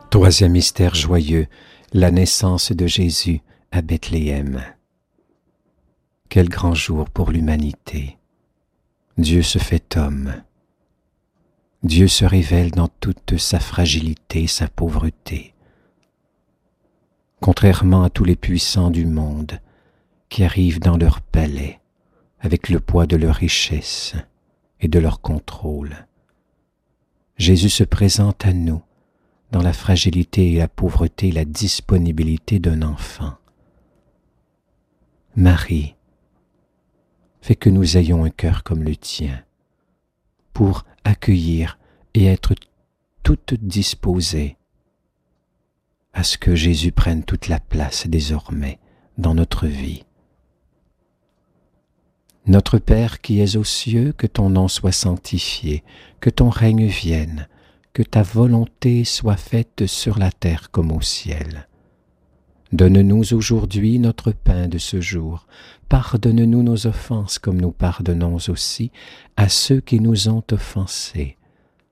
Troisième mystère joyeux, la naissance de Jésus à Bethléem. Quel grand jour pour l'humanité! Dieu se fait homme. Dieu se révèle dans toute sa fragilité, sa pauvreté. Contrairement à tous les puissants du monde qui arrivent dans leur palais avec le poids de leur richesse et de leur contrôle, Jésus se présente à nous dans la fragilité et la pauvreté, la disponibilité d'un enfant. Marie, fais que nous ayons un cœur comme le tien, pour accueillir et être toutes disposées à ce que Jésus prenne toute la place désormais dans notre vie. Notre Père qui es aux cieux, que ton nom soit sanctifié, que ton règne vienne, que ta volonté soit faite sur la terre comme au ciel. Donne-nous aujourd'hui notre pain de ce jour. Pardonne-nous nos offenses comme nous pardonnons aussi à ceux qui nous ont offensés.